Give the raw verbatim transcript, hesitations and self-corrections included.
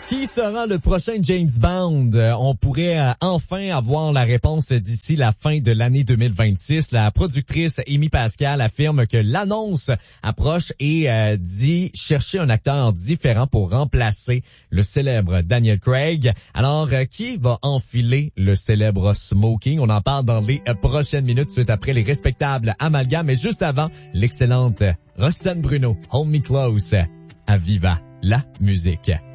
Qui sera le prochain James Bond? Euh, on pourrait euh, enfin avoir la réponse d'ici la fin de l'année deux mille vingt-six. La productrice Amy Pascal affirme que l'annonce approche et euh, dit chercher un acteur différent pour remplacer le célèbre Daniel Craig. Alors, euh, qui va enfiler le célèbre smoking? On en parle dans les euh, prochaines minutes, suite après les respectables amalgames. Mais juste avant, l'excellente Roxane Bruno, Hold Me Close, à Viva la musique.